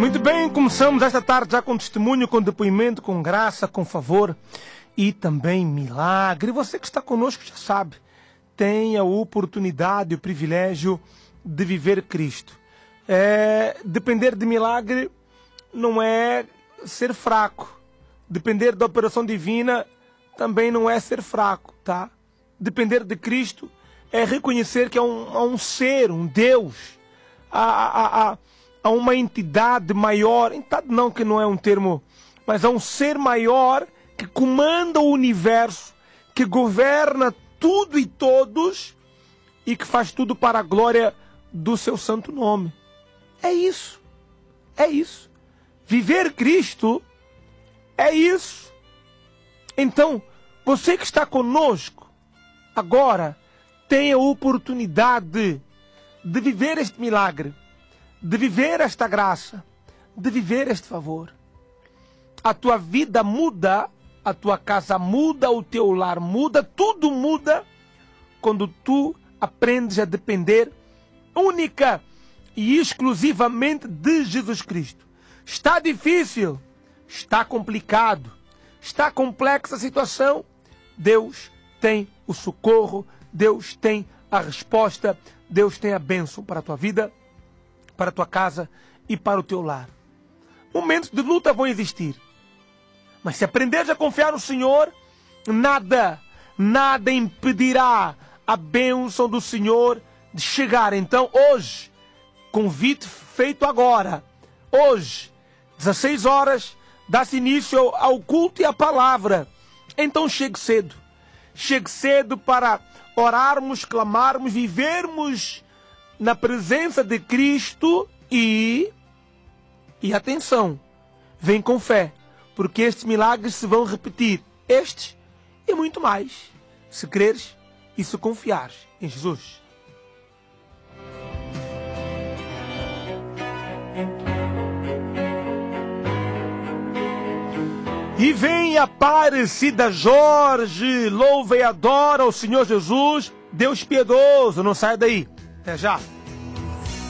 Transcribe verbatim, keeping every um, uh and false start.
Muito bem, começamos esta tarde já com testemunho, com depoimento, com graça, com favor e também milagre. Você que está conosco já sabe, tem a oportunidade, o privilégio de viver Cristo. É, depender de milagre não é ser fraco. Depender da operação divina também não é ser fraco, tá? Depender de Cristo é reconhecer que há um, há um ser, um Deus, há, há, há, há uma entidade maior, entidade não que não é um termo, mas há um ser maior que comanda o universo, que governa tudo e todos e que faz tudo para a glória do seu santo nome. É isso, é isso. Viver Cristo é isso. Então, você que está conosco agora tem a oportunidade de viver este milagre, de viver esta graça, de viver este favor. A tua vida muda, a tua casa muda, o teu lar muda, tudo muda quando tu aprendes a depender única e exclusivamente de Jesus Cristo. Está difícil, está complicado, está complexa a situação. Deus tem o socorro, Deus tem a resposta, Deus tem a bênção para a tua vida, para a tua casa e para o teu lar. Momentos de luta vão existir, mas se aprenderes a confiar no Senhor, nada, nada impedirá a bênção do Senhor de chegar. Então hoje, convite feito agora, hoje, dezesseis horas, dá-se início ao, ao culto e à palavra. Então chegue cedo, chegue cedo para orarmos, clamarmos, vivermos na presença de Cristo e, e atenção, vem com fé, porque estes milagres se vão repetir, estes e muito mais, se creres e se confiares em Jesus. E vem Aparecida Jorge, louva e adora o Senhor Jesus, Deus piedoso, não sai daí, até já.